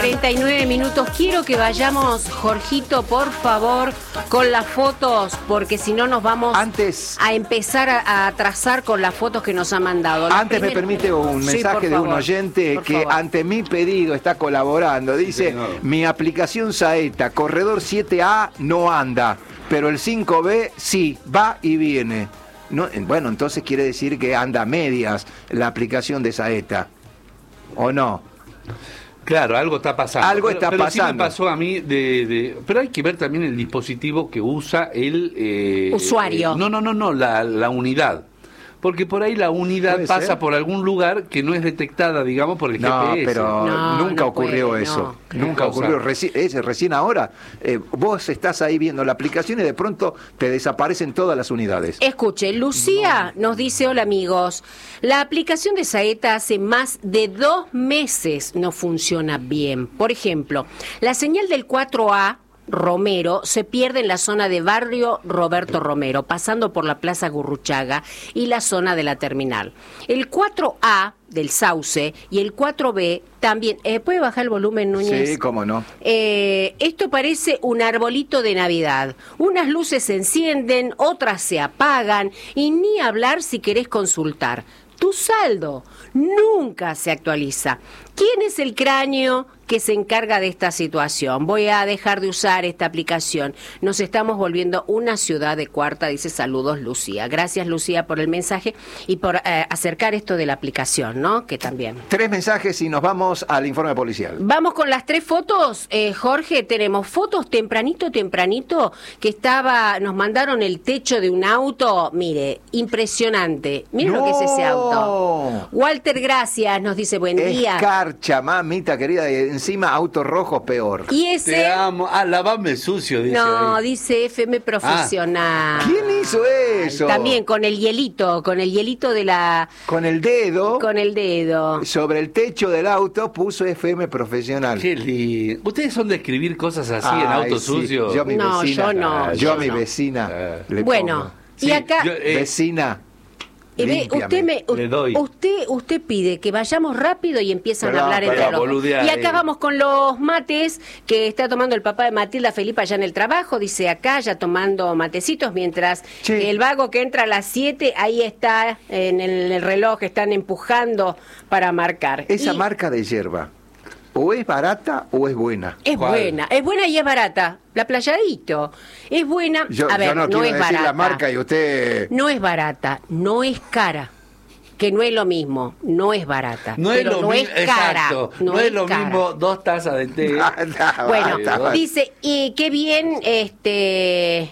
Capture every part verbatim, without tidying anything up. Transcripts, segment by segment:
cuarenta y nueve minutos. Quiero que vayamos, Jorgito, por favor, con las fotos, porque si no nos vamos antes, a empezar a, a atrasar con las fotos que nos han mandado. La antes primer... me permite un sí, mensaje de favor, un oyente que favor. ante mi pedido está colaborando. Dice, sí, no. mi aplicación Saeta, corredor siete A no anda, pero el cinco B sí, va y viene. No, bueno, entonces quiere decir que anda a medias la aplicación de Saeta, ¿o no? Claro, algo está pasando. Algo está pero, pero pasando. Sí me pasó a mí de, de... Pero hay que ver también el dispositivo que usa el... Eh, usuario. Eh, no, no, no, no, la, la unidad. Porque por ahí la unidad pasa ser? por algún lugar que no es detectada, digamos, por el no, G P S. Pero no, nunca no ocurrió puede, eso. No. Nunca ocurrió. Reci es, recién ahora, eh, vos estás ahí viendo la aplicación y de pronto te desaparecen todas las unidades. Escuche, Lucía no. nos dice, hola amigos, la aplicación de Saeta hace más de dos meses no funciona bien. Por ejemplo, la señal del cuatro A Romero se pierde en la zona de Barrio Roberto Romero, pasando por la Plaza Gurruchaga y la zona de la terminal. El cuatro A del Sauce y el cuatro B también. Eh, ¿Puede bajar el volumen, Núñez? Sí, cómo no. Eh, esto parece un arbolito de Navidad. Unas luces se encienden, otras se apagan, y ni hablar si querés consultar. Tu saldo nunca se actualiza. ¿Quién es el cráneo que se encarga de esta situación? Voy a dejar de usar esta aplicación. Nos estamos volviendo una ciudad de cuarta, dice saludos Lucía. Gracias Lucía por el mensaje y por eh, acercar esto de la aplicación, ¿no? Que también. Tres mensajes y nos vamos al informe policial. Vamos con las tres fotos, eh, Jorge. Tenemos fotos tempranito, tempranito, que estaba, nos mandaron el techo de un auto. Mire, impresionante. Mire no. lo que es ese auto. Walter, gracias, nos dice buen día. Escarcha, mamita querida, y encima autos rojos peor. Y ese... Te amo. Ah, lavame sucio, dice. No, ahí. dice F M profesional. Ah. ¿Quién hizo eso? También con el hielito, con el hielito de la... Con el dedo. Con el dedo. Sobre el techo del auto puso F M profesional. Qué lindo. ¿Ustedes son de escribir cosas así Ay, en auto sí. sucio? Yo a mi no, vecina. yo no. Yo, yo a mi no. vecina. Ah. Le bueno, pongo. y Sí, acá... yo, eh, Vecina. Y ve, usted me Le doy. usted usted pide que vayamos rápido y empiezan Perdón, a hablar entre perdón, los boludea, y acá eh. vamos con los mates que está tomando el papá de Matilda Felipa allá en el trabajo, dice acá ya tomando matecitos mientras Sí. el vago que entra a las siete ahí está en el, el reloj, están empujando para marcar. Esa Y marca de hierba, o es barata o es buena. es ¿Cuál? buena, es buena y es barata. La Playadito es buena. Yo, a ver, yo no, no quiero es decir barata. la marca y usted... No es barata, no es cara. Que no es lo mismo, no es barata. No es pero lo no mismo, es cara. exacto. No, es lo cara. mismo dos tazas de té. Bueno, Basta. dice, y qué bien, este,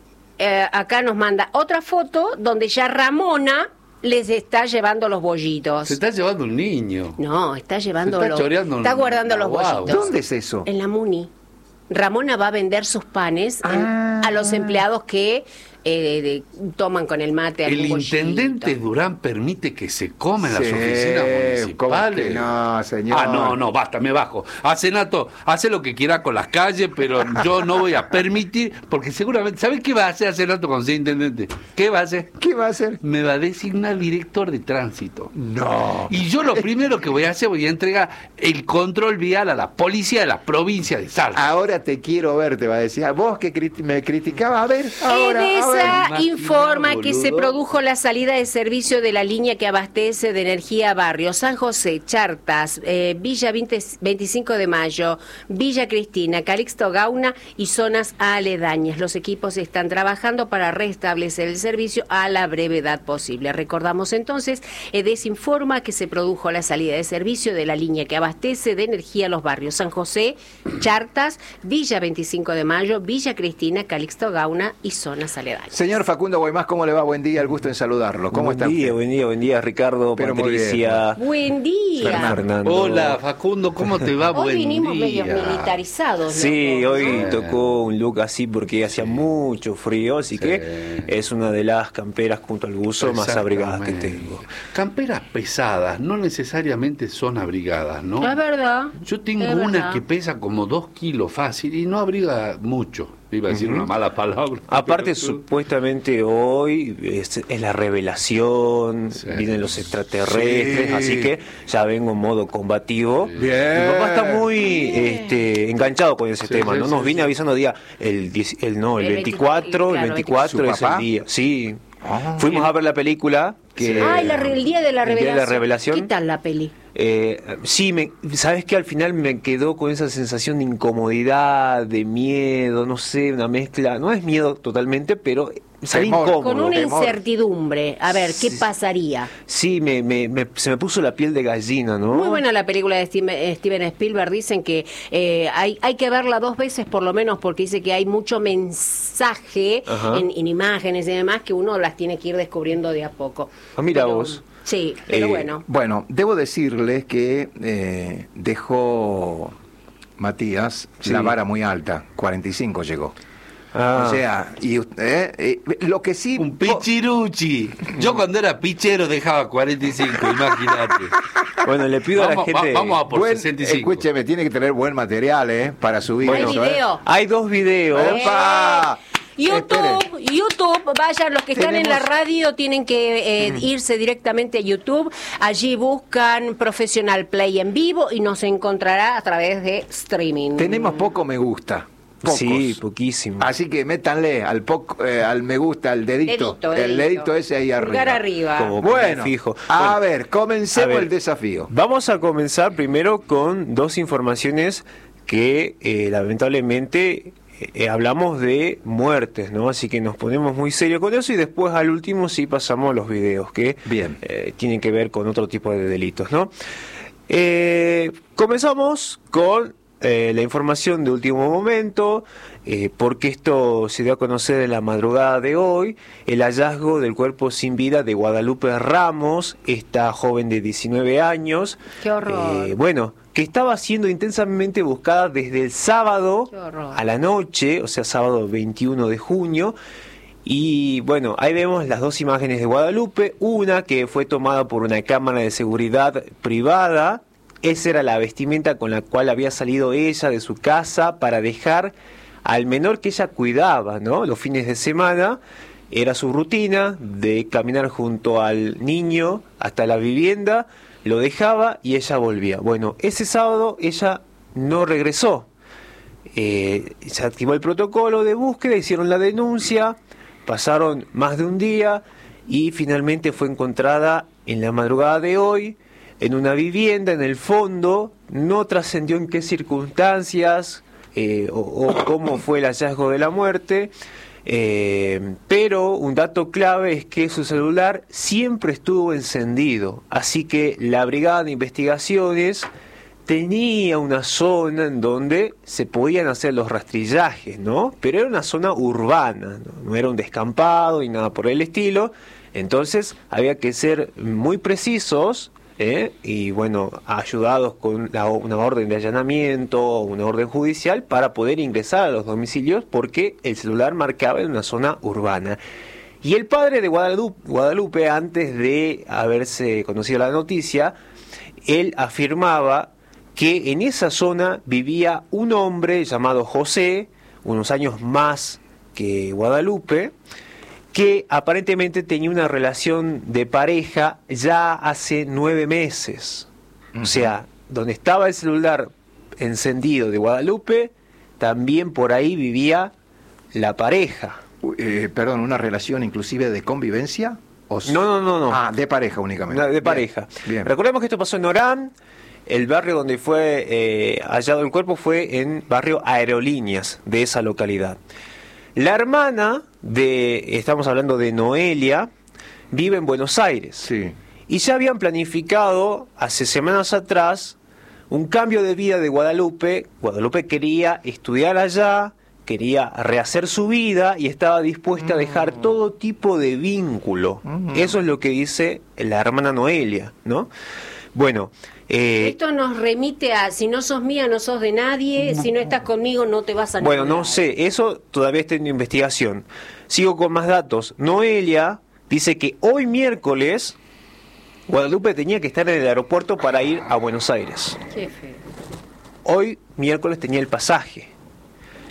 eh, acá nos manda otra foto donde ya Ramona les está llevando los bollitos. Se está llevando un niño. No, está llevando Se está los, choreando está un- guardando los Guau. bollitos. ¿Dónde es eso? En la Muni. Ramona va a vender sus panes en- Ah. a los empleados que eh, de- toman con el mate El algún intendente bollito. Durán permite que se coma en las Sí, oficinas ¿cómo municipales. que no, señor? Ah, no, no, basta, me bajo. A Senato, hace lo que quiera con las calles, pero yo no voy a permitir, porque seguramente, ¿sabes qué va a hacer a Senato cuando sea intendente? ¿Qué va a hacer? ¿Qué va a hacer? Me va a designar director de tránsito. No. Y yo lo primero que voy a hacer, voy a entregar el control vial a la policía de la provincia de Salta. Ahora te quiero ver, te va a decir. A vos que crit- me criticaba, a ver, ahora, Edesa a ver. informa que boludo. se produjo la salida de servicio de la línea que abastece de energía Barrio San José, Chartas, eh, Villa veinte veinticinco de Mayo, Villa Cristina, Calixto Gauna y zonas aledañas. Los equipos están trabajando para restablecer el servicio a la brevedad posible. Recordamos entonces, Edesa informa que se produjo la salida de servicio de la línea que abastece de energía los barrios San José, Chartas, Villa veinticinco de Mayo, Villa Cristina, Calixto Gauna y zonas aledañas. Señor Facundo Guaymás, ¿cómo le va? Buen día, el gusto en saludarlo. ¿Cómo buen está? día, usted? buen día, buen día, Ricardo, Pero muy Patricia, Buen día. Fernando. Hola, Facundo, ¿cómo te va? Hoy Buen vinimos día. medio militarizados. Sí, loco, hoy ¿no? tocó un look así porque hacía mucho frío, así Sí. que es una de las camperas junto al buzo más abrigadas que Exactamente. tengo. Camperas pesadas, no necesariamente son abrigadas, ¿no? Es verdad. Yo tengo es una verdad. que pesa como dos kilos fácil y no abriga mucho. Iba a decir uh-huh. una mala palabra. Aparte, supuestamente hoy es, es la revelación, sí. vienen los extraterrestres, sí. así que ya vengo en modo combativo. Bien. Mi papá está muy este, enganchado con ese sí, tema, sí, ¿no? Nos sí, viene sí. avisando día, el, el, no, el, el veinticuatro, el veinticuatro es el día. Sí. Ah, Fuimos bien. a ver la película. Que, sí. Ah, la, el día de la el revelación. Día de la revelación. ¿Qué tal la peli? Eh, sí, me, sabes que al final me quedó con esa sensación de incomodidad, de miedo, no sé, una mezcla, no es miedo totalmente, pero salí incómodo. Con una incertidumbre, a ver, ¿qué sí, pasaría? Sí, me, me, me, se me puso la piel de gallina, ¿no? Muy buena la película de Steven, Steven Spielberg, dicen que eh, hay, hay que verla dos veces por lo menos, porque dice que hay mucho mensaje en, en imágenes y demás que uno las tiene que ir descubriendo de a poco. Ah, mira pero, vos. Sí, pero eh, bueno. Bueno, debo decirles que eh, dejó Matías sí. la vara muy alta, cuarenta y cinco llegó. Ah. O sea, y eh, eh, lo que sí... Un pichiruchi. Yo cuando era pichero dejaba cuarenta y cinco, imagínate. Bueno, le pido vamos, a la gente... Va, vamos a por buen, sesenta y cinco. Escúcheme, tiene que tener buen material, ¿eh? Para subir. Hay eso, video. ¿eh? Hay dos videos. ¡Epa! YouTube, YouTube, vayan, los que están Tenemos... en la radio tienen que eh, irse directamente a YouTube, allí buscan Professional Play en vivo y nos encontrará a través de streaming. Tenemos poco me gusta. Pocos. Sí, poquísimo. Así que métanle al poco, eh, al me gusta, al dedito, dedito el dedito. dedito ese ahí arriba. Pulgar arriba. Como bueno, fijo. a bueno, ver, comencemos a ver, el desafío. Vamos a comenzar primero con dos informaciones que eh, lamentablemente eh, hablamos de muertes, ¿no? Así que nos ponemos muy serios con eso y después al último sí pasamos a los videos que Bien. Eh, tienen que ver con otro tipo de delitos, ¿no? Eh, comenzamos con Eh, la información de último momento, eh, porque esto se dio a conocer en la madrugada de hoy, el hallazgo del cuerpo sin vida de Guadalupe Ramos, esta joven de diecinueve años. ¡Qué horror! Eh, bueno, que estaba siendo intensamente buscada desde el sábado a la noche, o sea, sábado veintiuno de junio, y bueno, ahí vemos las dos imágenes de Guadalupe, una que fue tomada por una cámara de seguridad privada. Esa era la vestimenta con la cual había salido ella de su casa para dejar al menor que ella cuidaba, ¿no? Los fines de semana era su rutina de caminar junto al niño hasta la vivienda, lo dejaba y ella volvía. Bueno, ese sábado ella no regresó. Eh, se activó el protocolo de búsqueda, hicieron la denuncia, pasaron más de un día y finalmente fue encontrada en la madrugada de hoy en una vivienda, en el fondo. No trascendió en qué circunstancias eh, o, o cómo fue el hallazgo de la muerte, eh, pero un dato clave es que su celular siempre estuvo encendido, así que la Brigada de Investigaciones tenía una zona en donde se podían hacer los rastrillajes, ¿no? Pero era una zona urbana, no, no era un descampado ni nada por el estilo, entonces había que ser muy precisos. ¿Eh? Y bueno, ayudados con la, una orden de allanamiento, una orden judicial para poder ingresar a los domicilios porque el celular marcaba en una zona urbana. Y el padre de Guadalupe, Guadalupe, antes de haberse conocido la noticia, él afirmaba que en esa zona vivía un hombre llamado José, unos años más que Guadalupe, que aparentemente tenía una relación de pareja ya hace nueve meses. Uh-huh. O sea, donde estaba el celular encendido de Guadalupe, también por ahí vivía la pareja. Eh, perdón, ¿una relación inclusive de convivencia? ¿O... No, no, no, no. Ah, de pareja únicamente. De pareja. Bien, bien. Recordemos que esto pasó en Orán. El barrio donde fue eh, hallado el cuerpo fue en barrio Aerolíneas de esa localidad. La hermana de, estamos hablando de Noelia, vive en Buenos Aires. Sí. Y ya habían planificado hace semanas atrás un cambio de vida de Guadalupe. Guadalupe quería estudiar allá, quería rehacer su vida y estaba dispuesta a dejar todo tipo de vínculo. Uh-huh. Eso es lo que dice la hermana Noelia, ¿no? Bueno, eh, esto nos remite a si no sos mía, no sos de nadie, si no estás conmigo no te vas a bueno, ningún no sé, eso todavía está en investigación. Sigo con más datos. Noelia dice que hoy miércoles Guadalupe tenía que estar en el aeropuerto para ir a Buenos Aires. Qué feo. Hoy miércoles tenía el pasaje.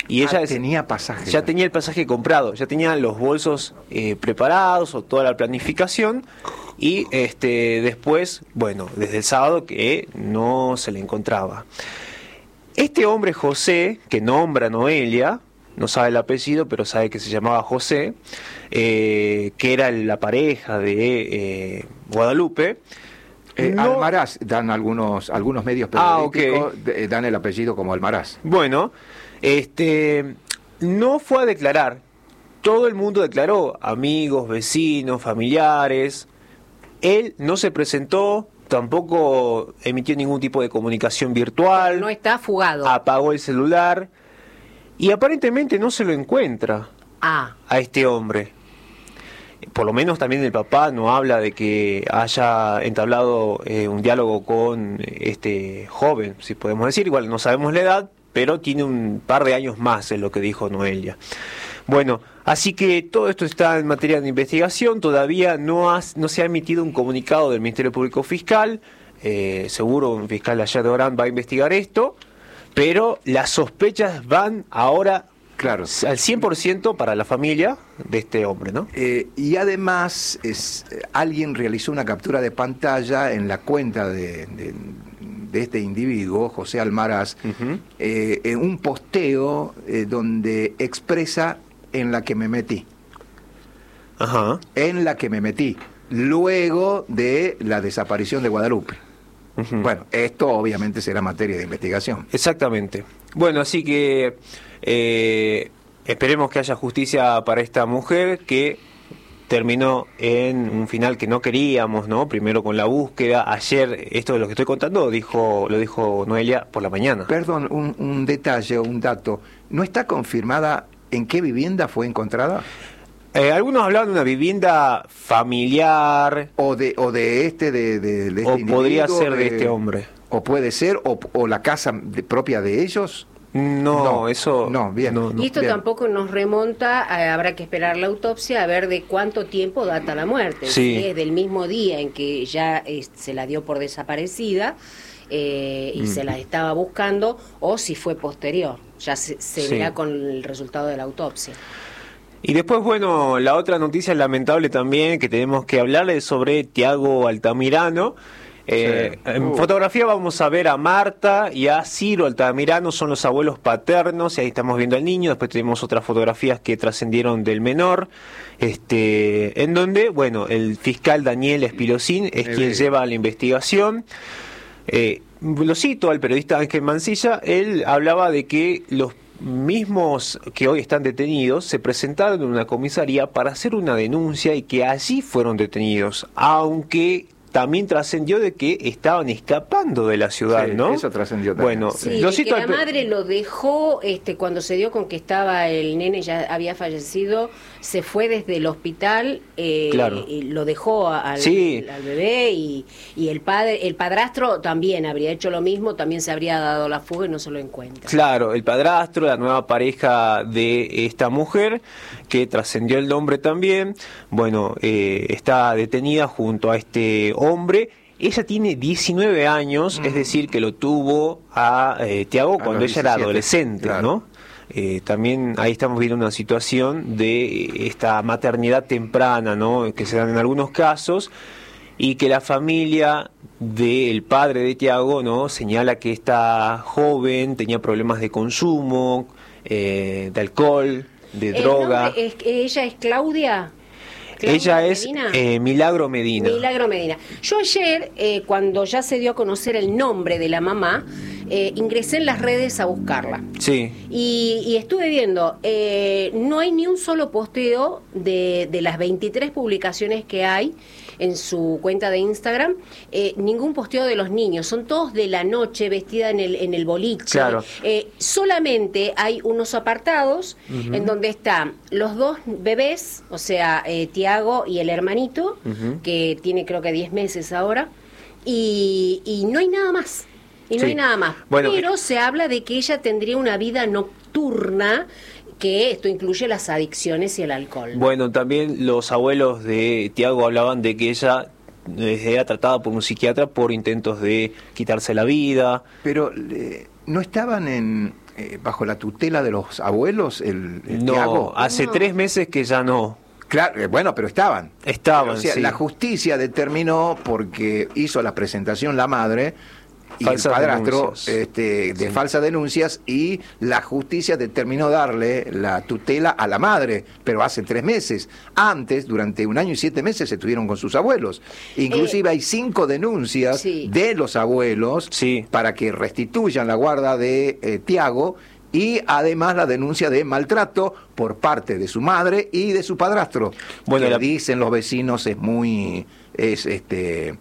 Y ella ah, tenía pasaje. Ya tenía el pasaje comprado, ya tenía los bolsos eh, preparados o toda la planificación. Y este después, bueno, desde el sábado que no se le encontraba. Este hombre José, que nombra a Noelia, no sabe el apellido, pero sabe que se llamaba José, eh, que era la pareja de eh, Guadalupe. Eh, no... Almaraz, dan algunos algunos medios ah, periodísticos, okay. de, dan el apellido como Almaraz. Bueno, este no fue a declarar. Todo el mundo declaró, amigos, vecinos, familiares. Él no se presentó, tampoco emitió ningún tipo de comunicación virtual. No está fugado. Apagó el celular y aparentemente no se lo encuentra ah. a este hombre. Por lo menos también el papá no habla de que haya entablado eh, un diálogo con este joven, si podemos decir. Igual no sabemos la edad, pero tiene un par de años más, es lo que dijo Noelia. Bueno, así que todo esto está en materia de investigación. Todavía no, ha, no se ha emitido un comunicado del Ministerio Público Fiscal. Eh, seguro un fiscal allá de Orán va a investigar esto, pero las sospechas van ahora, claro, al cien por ciento para la familia de este hombre, ¿no? Eh, y además es, alguien realizó una captura de pantalla en la cuenta de, de, de este individuo, José Almaraz, uh-huh. eh, en un posteo eh, donde expresa en la que me metí. Ajá. En la que me metí, luego de la desaparición de Guadalupe. Uh-huh. Bueno, esto obviamente será materia de investigación. Exactamente. Bueno, así que eh, esperemos que haya justicia para esta mujer que terminó en un final que no queríamos, ¿no? Primero con la búsqueda. Ayer, esto de lo que estoy contando, dijo lo dijo Noelia por la mañana. Perdón, un, un detalle o un dato. ¿No está confirmada en qué vivienda fue encontrada? Eh, algunos hablaban de una vivienda familiar. O de, o de este, de, de, de este o podría ser de, de este hombre. O puede ser, o, o la casa de, propia de ellos. No, no, eso... No, bien. No, no, y esto bien. tampoco nos remonta, a, habrá que esperar la autopsia a ver de cuánto tiempo data la muerte. Sí. Si es del mismo día en que ya eh, se la dio por desaparecida eh, y mm. se la estaba buscando, o si fue posterior. Ya se, se sí. verá con el resultado de la autopsia. Y después, bueno, la otra noticia lamentable también que tenemos que hablarle es sobre Tiago Altamirano. Eh, sí. En uh. fotografía vamos a ver a Marta y a Ciro Altamirano, son los abuelos paternos, y ahí estamos viendo al niño. Después tenemos otras fotografías que trascendieron del menor, este, en donde, bueno, el fiscal Daniel Espilosín es eh, quien eh. lleva la investigación. Eh, lo cito al periodista Ángel Mancilla, él hablaba de que los mismos que hoy están detenidos se presentaron en una comisaría para hacer una denuncia y que allí fueron detenidos, aunque también trascendió de que estaban escapando de la ciudad, sí, ¿no? Eso trascendió también. Bueno, sí, lo que cito la al... madre lo dejó este, cuando se dio con que estaba el nene, ya había fallecido, se fue desde el hospital, eh, claro. y lo dejó al, sí. al bebé y, y el padre, el padrastro también habría hecho lo mismo, también se habría dado la fuga y no se lo encuentra. Claro, el padrastro, la nueva pareja de esta mujer, que trascendió el nombre también, bueno, eh, está detenida junto a este hombre. Ella tiene diecinueve años, mm. es decir, que lo tuvo a eh, Tiago cuando ella era adolescente, claro. ¿no? Eh, también ahí estamos viendo una situación de esta maternidad temprana, ¿no? Que se dan en algunos casos, y que la familia del padre de Tiago, ¿no? Señala que esta joven tenía problemas de consumo, eh, de alcohol, de ¿El droga. nombre es, ¿Ella es Claudia? Ella es eh, Milagro Medina. Milagro Medina. Yo ayer, eh, cuando ya se dio a conocer el nombre de la mamá, eh, ingresé en las redes a buscarla. Sí. Y, y estuve viendo, eh, no hay ni un solo posteo de, de las veintitrés publicaciones que hay en su cuenta de Instagram, eh, ningún posteo de los niños, son todos de la noche, vestida en el, en el boliche. Claro. Eh, solamente hay unos apartados uh-huh. en donde están los dos bebés, o sea, eh, Tiago y el hermanito, uh-huh. que tiene creo que diez meses ahora, y, y no hay nada más. Y no sí. hay nada más. Bueno, pero eh... se habla de que ella tendría una vida nocturna, que esto incluye las adicciones y el alcohol. Bueno, también los abuelos de Tiago hablaban de que ella era tratada por un psiquiatra por intentos de quitarse la vida. Pero eh, no estaban en, eh, bajo la tutela de los abuelos, el, el No, Tiago? hace No. tres meses que ya no. Claro, eh, bueno, pero estaban. Estaban, O sea, sí. la justicia determinó, porque hizo la presentación la madre y Falsas el padrastro denuncias. este, de Sí. falsas denuncias, y la justicia determinó darle la tutela a la madre, pero hace tres meses. Antes, durante un año y siete meses, estuvieron con sus abuelos. Inclusive Eh, hay cinco denuncias sí. de los abuelos Sí. para que restituyan la guarda de eh, Tiago, y además la denuncia de maltrato por parte de su madre y de su padrastro. Bueno, que la- dicen los vecinos es muy es este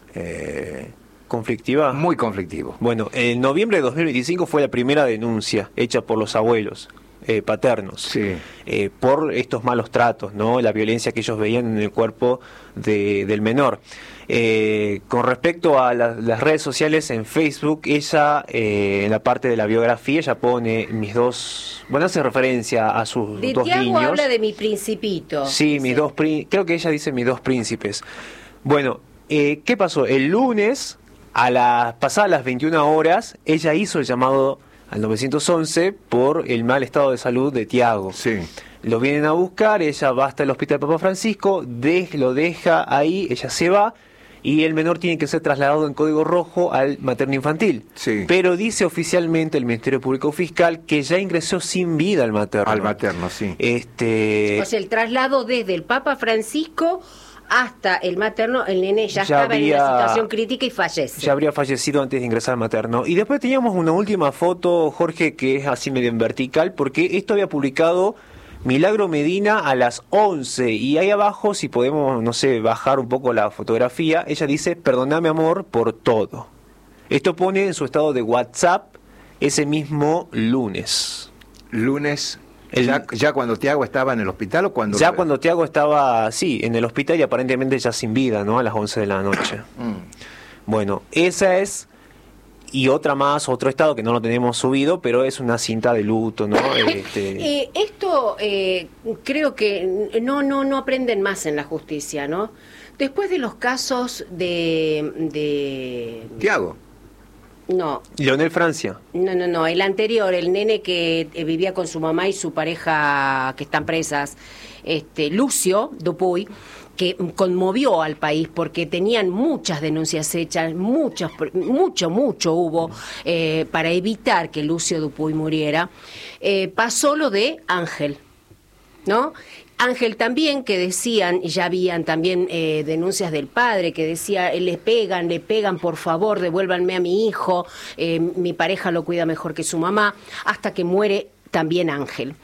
eh, ¿Conflictiva? muy conflictivo. Bueno, en noviembre de dos mil veinticinco fue la primera denuncia hecha por los abuelos eh, paternos Sí. eh, por estos malos tratos, ¿no? La violencia que ellos veían en el cuerpo de- del menor. Eh, con respecto a la- las redes sociales, en Facebook, ella, eh, en la parte de la biografía, ella pone mis dos, bueno, hace referencia a sus De dos Tiago niños. habla de mi principito. Sí, dice. mis dos prín- creo que ella dice mis dos príncipes. Bueno, eh, ¿qué pasó? El lunes, a las pasadas las veintiuna horas, ella hizo el llamado al nueve once por el mal estado de salud de Tiago. Sí. Lo vienen a buscar, ella va hasta el hospital Papa Francisco, de- lo deja ahí, ella se va, y el menor tiene que ser trasladado en código rojo al materno infantil. Sí. Pero dice oficialmente el Ministerio Público Fiscal que ya ingresó sin vida al materno. Al materno, sí. Este, O sea, el traslado desde el Papa Francisco hasta el materno, el nene ya, Ya estaba en había- una situación crítica y fallece. ya habría fallecido antes de ingresar al materno. Y después teníamos una última foto, Jorge, que es así medio en vertical, porque esto había publicado Milagro Medina a las once, y ahí abajo, si podemos, no sé, bajar un poco la fotografía, ella dice: perdoname, amor, por todo. Esto pone en su estado de WhatsApp ese mismo lunes. Lunes, El- ya, ya cuando Tiago estaba en el hospital, o cuando Ya cuando Tiago estaba, sí, en el hospital y aparentemente ya sin vida, ¿no? A las once de la noche. Mm. Bueno, esa es, y otra más, otro estado que no lo tenemos subido, pero es una cinta de luto, ¿no? Este, Eh, esto eh, creo que no, no, no aprenden más en la justicia, ¿no? Después de los casos de... de Tiago. no, Leonel Francia. no, no, no, el anterior, el nene que eh, vivía con su mamá y su pareja que están presas, este Lucio Dupuy, que conmovió al país porque tenían muchas denuncias hechas, muchos, mucho, mucho hubo eh, para evitar que Lucio Dupuy muriera. Eh, pasó lo de Ángel, ¿no? Ángel también, que decían, y ya habían también eh, denuncias del padre, que decía, eh, le pegan, le pegan, por favor, devuélvanme a mi hijo, eh, mi pareja lo cuida mejor que su mamá, hasta que muere también Ángel.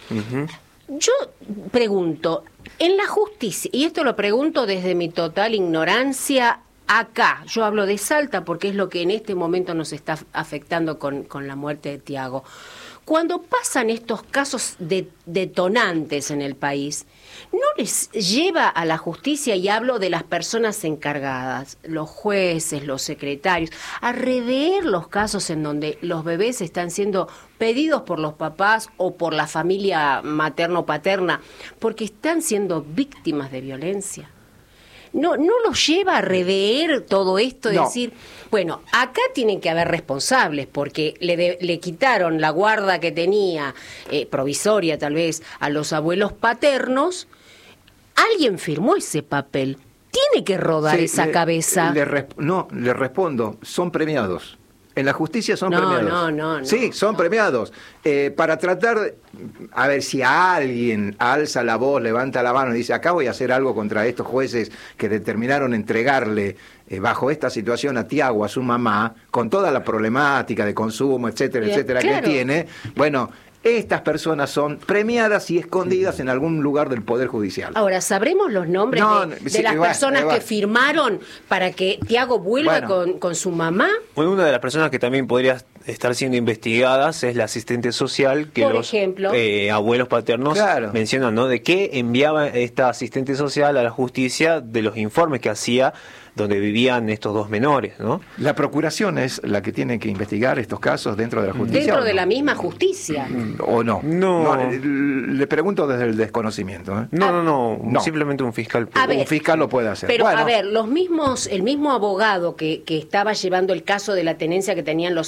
Yo pregunto, en la justicia, y esto lo pregunto desde mi total ignorancia, acá, yo hablo de Salta porque es lo que en este momento nos está afectando con, con la muerte de Tiago. Cuando pasan estos casos de, detonantes en el país, ¿no les lleva a la justicia, y hablo de las personas encargadas, los jueces, los secretarios, a rever los casos en donde los bebés están siendo pedidos por los papás o por la familia materno-paterna porque están siendo víctimas de violencia? ¿No, no los lleva a rever todo esto? De No. decir, bueno, acá tienen que haber responsables porque le, de- le quitaron la guarda que tenía, eh, provisoria tal vez, a los abuelos paternos. Alguien firmó ese papel. Tiene que rodar Sí, esa le- cabeza. le resp- no, le respondo, son premiados. En la justicia son No, premiados. no, no, no, Sí, son no. premiados. Eh, para tratar, de- a ver, si alguien alza la voz, levanta la mano y dice, acá voy a hacer algo contra estos jueces que determinaron entregarle eh, bajo esta situación a Tiago, a su mamá, con toda la problemática de consumo, etcétera, Bien, etcétera, claro. que tiene, bueno, estas personas son premiadas y escondidas en algún lugar del Poder Judicial. Ahora, ¿sabremos los nombres No, de, sí, de las igual, personas igual. que firmaron para que Tiago vuelva Bueno. con, con su mamá? Bueno, una de las personas que también podría estar siendo investigadas es la asistente social que Por los ejemplo. eh, abuelos paternos Claro. mencionan, ¿no? De qué enviaba esta asistente social a la justicia de los informes que hacía donde vivían estos dos menores, ¿no? La procuración es la que tiene que investigar estos casos dentro de la justicia. Dentro ¿o de no? la misma justicia. ¿O no? No. le, le pregunto desde el desconocimiento. ¿eh? No, no, no, No. simplemente un fiscal. A ver, Un fiscal lo puede hacer. Pero, Bueno, a ver, los mismos, el mismo abogado que, que estaba llevando el caso de la tenencia que tenían los abuelos,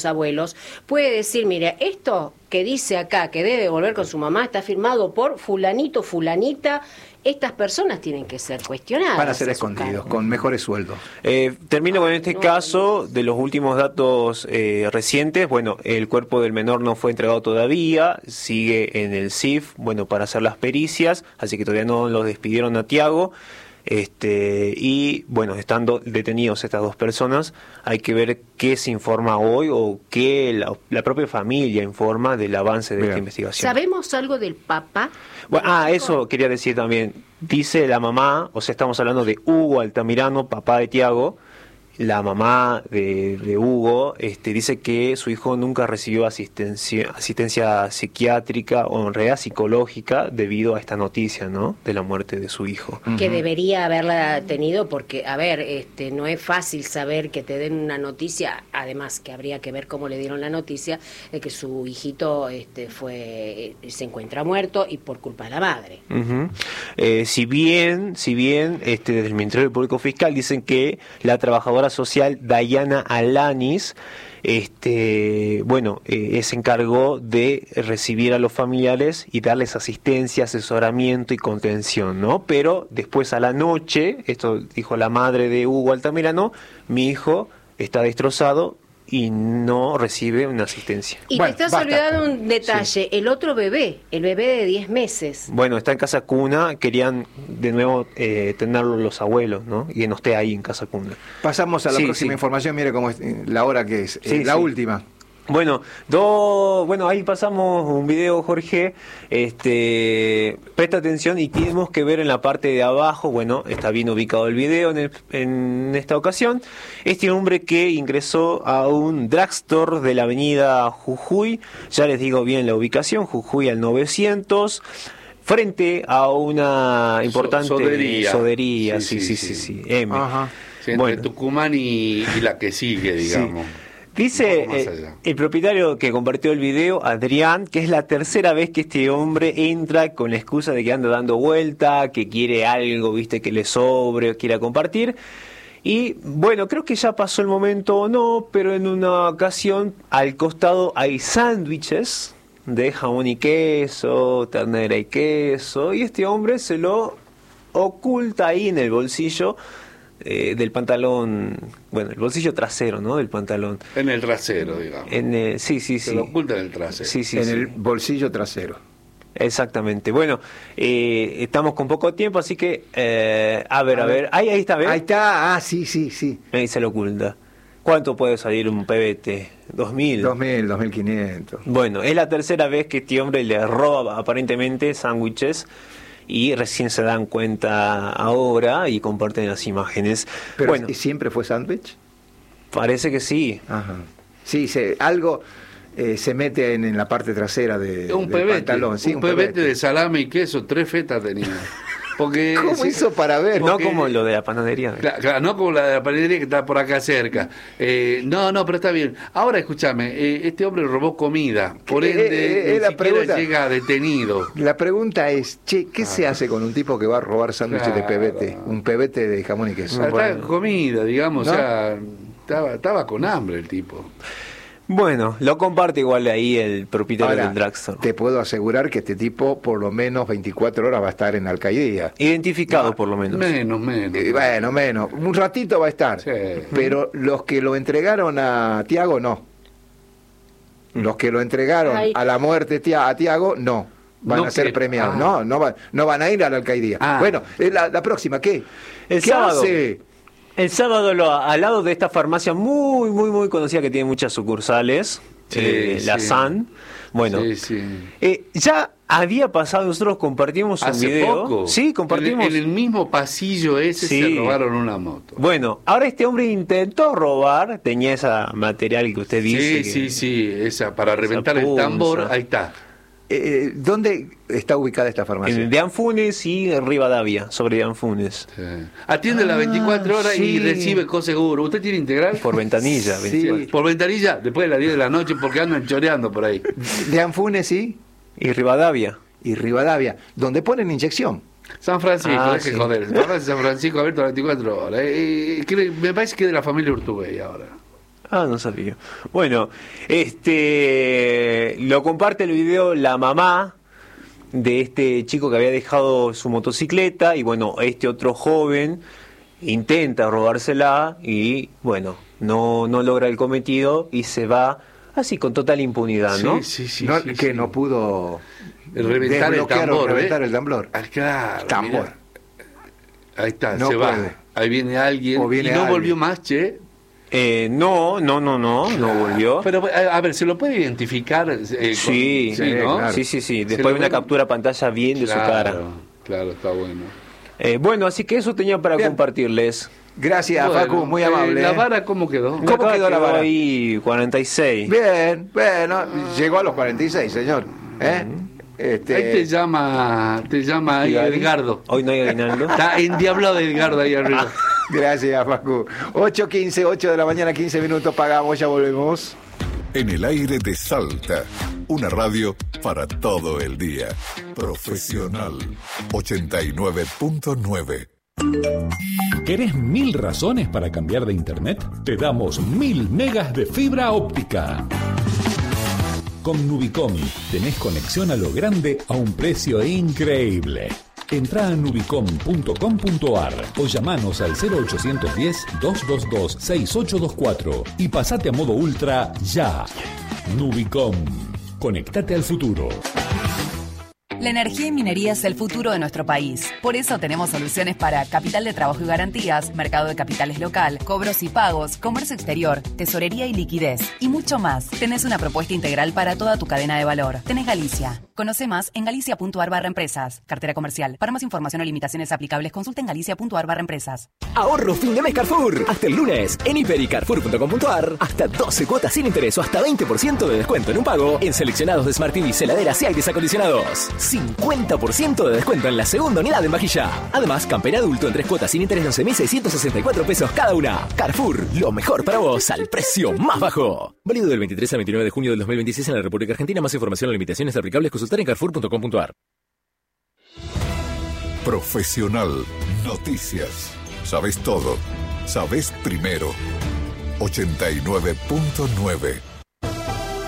hijos, puede decir, mire, esto que dice acá que debe volver con su mamá está firmado por fulanito, fulanita. Estas personas tienen que ser cuestionadas. Van a ser escondidos, con mejores sueldos. Eh, termino con este no, caso de los últimos datos eh, recientes. Bueno, el cuerpo del menor no fue entregado todavía, sigue en el S I F, bueno, para hacer las pericias, así que todavía no los despidieron a Tiago. Este, y bueno, estando detenidos estas dos personas, hay que ver qué se informa hoy o qué la, la propia familia informa del avance de Bien. esta investigación. ¿Sabemos algo del papá? Bueno, ah, eso quería decir también. Dice la mamá, o sea, estamos hablando de Hugo Altamirano, papá de Tiago. La mamá de, de Hugo este, dice que su hijo nunca recibió asistencia, asistencia psiquiátrica o en realidad psicológica debido a esta noticia, ¿no? De la muerte de su hijo. Que debería haberla tenido porque, a ver, este, no es fácil saber que te den una noticia, además que habría que ver cómo le dieron la noticia de que su hijito este, fue se encuentra muerto y por culpa de la madre. Uh-huh. Eh, si bien, si bien este, desde el Ministerio Público Fiscal dicen que la trabajadora social Dayana Alanis este bueno eh, se encargó de recibir a los familiares y darles asistencia, asesoramiento y contención, ¿no? Pero después a la noche, esto dijo la madre de Hugo Altamirano, mi hijo está destrozado y no recibe una asistencia. Y Bueno, te estás basta. olvidando un detalle, el otro bebé, el bebé de diez meses. Bueno, está en casa cuna, querían de nuevo eh, tenerlo los abuelos, ¿no? Y no esté ahí en casa cuna. Pasamos a la Sí, próxima sí. información, mire cómo es eh, la hora que es, Sí, eh, la sí. última. Bueno, do, bueno, ahí pasamos un video, Jorge. Este, presta atención y tenemos que ver en la parte de abajo. Bueno, está bien ubicado el video en, el- en esta ocasión. Este hombre que ingresó a un drugstore de la avenida Jujuy, ya les digo bien la ubicación, Jujuy al novecientos. Frente a una importante So- sodería. sodería, Sí, sí, sí, sí, sí, sí. sí, M. Ajá. Sí, entre Bueno. Tucumán y, y la que sigue, digamos. Dice Un poco más eh, allá. el propietario que compartió el video, Adrián, que es la tercera vez que este hombre entra con la excusa de que anda dando vuelta, que quiere algo, viste, que le sobre, quiera compartir. Y bueno, creo que ya pasó el momento o no, pero en una ocasión al costado hay sándwiches de jamón y queso, ternera y queso, y este hombre se lo oculta ahí en el bolsillo eh, del pantalón, bueno, el bolsillo trasero, ¿no? Del pantalón. En el trasero, digamos. En el- sí, sí, Se sí. lo oculta en el trasero. Sí, sí, en sí. el bolsillo trasero. Exactamente. Bueno, eh, estamos con poco tiempo, así que, eh, a ver, a ver. Ahí, ahí está, ¿ves? Ahí está, ah, sí, sí, sí. Ahí se lo oculta. ¿Cuánto puede salir un pebete? ¿Dos mil? dos mil, dos mil quinientos. Bueno, es la tercera vez que este hombre le roba aparentemente sándwiches y recién se dan cuenta ahora y comparten las imágenes. Pero bueno, ¿y siempre fue sándwich? parece que sí. Ajá. Sí, se, algo eh, se mete en, en la parte trasera de, Un del pebete, pantalón. Sí, un pebete de salame y queso, tres fetas tenía. Porque ¿Cómo sí, hizo para ver? No porque- como lo de la panadería. Claro, claro, no como la de la panadería que está por acá cerca. Eh, no, no, pero está bien. Ahora escúchame, eh, este hombre robó comida, por Eh, ende eh, eh, ni la siquiera pregunta- llega detenido. La pregunta es, che, ¿qué se hace con un tipo que va a robar sándwiches de Claro. pebete? Un pebete de jamón y queso. Está bueno. comida, digamos, ¿No? o sea, estaba, estaba con hambre el tipo. Bueno, lo comparte igual ahí el propietario Ahora, del drugstore. te puedo asegurar que este tipo por lo menos veinticuatro horas va a estar en la alcaidía. Identificado por lo menos. Menos, menos. Eh, bueno, menos. Un ratito va a estar. Sí. Pero los que lo entregaron a Tiago, no. Los que lo entregaron Ay. a la muerte tia- a Tiago, no. Van No a ser que- premiados. ah. No, no, van, no van a ir a la alcaidía. Ah. Bueno, eh, la, la próxima, ¿qué? El ¿Qué sábado. hace? El sábado lo- al lado de esta farmacia muy, muy, muy conocida que tiene muchas sucursales, Sí, eh, la sí. San. Bueno, Sí, sí. eh, ya había pasado, nosotros compartimos un Hace video. poco. Sí, compartimos. En, en el mismo pasillo ese Sí. se robaron una moto. Bueno, ahora este hombre intentó robar, tenía esa material que usted dice. Sí, que- sí, sí, esa para reventar el punza. tambor, ahí está. Eh, ¿Dónde está ubicada esta farmacia? En Deanfunes y en Rivadavia, sobre Deanfunes. Sí. Atiende las Ah, veinticuatro horas y sí. recibe coseguro. ¿Usted tiene integral? Por ventanilla. Sí. veinticuatro. Por ventanilla, después de las diez de la noche, porque andan choreando por ahí. De Anfunes, sí, Y Rivadavia. y Rivadavia, donde ponen inyección. San Francisco, Ah, deje sí. joder. San Francisco, San Francisco abierto las veinticuatro horas. Eh, eh, creo- me parece que es de la familia Urtubey ahora. Ah, no sabía. Bueno, este lo comparte el video la mamá de este chico que había dejado su motocicleta y bueno, este otro joven intenta robársela y bueno, no, no logra el cometido y se va así con total impunidad, ¿no? Sí, sí, sí. No, sí, que sí. no pudo reventar el tambor, reventar ¿eh? el tambor. Ah, claro, Tambor. mira. Ahí está, No se va. puede. Ahí viene alguien O viene y no alguien. volvió más, che. Eh, no, no, no, no, no volvió. Pero a, a ver, ¿se lo puede identificar? eh, con- Sí, sí, ¿no? claro. sí, sí, sí. Se Después lo de una ve- captura pantalla bien de su cara. Claro, claro, está bueno. Eh, bueno, así que eso tenía para Bien. compartirles. Gracias, Bueno, Facu, muy eh, amable. ¿La ¿eh? vara cómo quedó? ¿Cómo Acá quedó la vara? ahí cuarenta y seis. Bien, bueno, llegó a los cuarenta y seis, señor. ¿eh? Este, Ahí te llama, te llama ahí Gaby. Edgardo. Hoy no hay aguinaldo. Está endiablado Edgardo ahí arriba. Gracias, Facu. ocho quince, ocho de la mañana, quince minutos, pagamos, ya volvemos. En el aire de Salta, una radio para todo el día. Profesional ochenta y nueve punto nueve. ¿Querés mil razones para cambiar de internet? Te damos mil megas de fibra óptica. Con Nubicom tenés conexión a lo grande a un precio increíble. Entrá a nubicom punto com punto ar o llamanos al cero ochocientos diez, doscientos veintidós, sesenta y ocho veinticuatro y pasate a modo ultra ya. Nubicom. Conectate al futuro. La energía y minería es el futuro de nuestro país. Por eso tenemos soluciones para capital de trabajo y garantías, mercado de capitales local, cobros y pagos, comercio exterior, tesorería y liquidez, y mucho más. Tenés una propuesta integral para toda tu cadena de valor. Tenés Galicia. Conoce más en galicia punto ar barra empresas. Cartera comercial. Para más información o limitaciones aplicables, consulta en galicia punto ar barra empresas. Ahorro fin de mes Carrefour. Hasta el lunes en hiper y carrefour punto com punto ar. Hasta doce cuotas sin interés o hasta veinte por ciento de descuento en un pago en seleccionados de Smart T V, heladeras y aires acondicionados. cincuenta por ciento de descuento en la segunda unidad en vajilla. Además, camper adulto en tres cuotas sin interés de once mil seiscientos sesenta y cuatro pesos cada una. Carrefour, lo mejor para vos al precio más bajo. Válido del veintitrés al veintinueve de junio del dos mil veintiséis en la República Argentina. Más información o limitaciones aplicables consultar en carrefour punto com punto ar. Profesional. Noticias. Sabes todo. Sabes primero. ochenta y nueve punto nueve.